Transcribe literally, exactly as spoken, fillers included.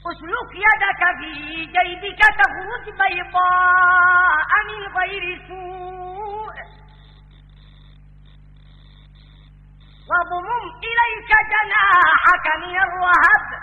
اسلك يدك في جيبك تخرج بيضاء من غير سوء واضمم إليك جناحك من الرهب